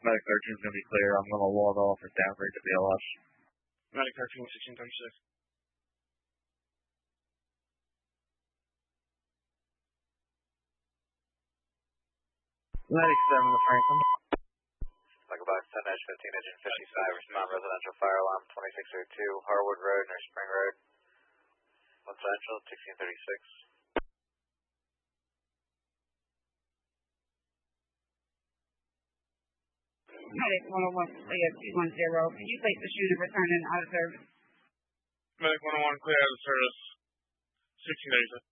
Medic 13 is going to be clear. I'm going to log off and downgrade to BLS. Medic 13, 1636. Medic 7 to Franklin. Michael Box 10 15 engine 55, respond residential fire alarm 2602, Harwood Road near Spring Road. Residential 1636. Medic 101, clear 210. Can you place the shooter returning out of service? Medic 101, clear out of service 1636.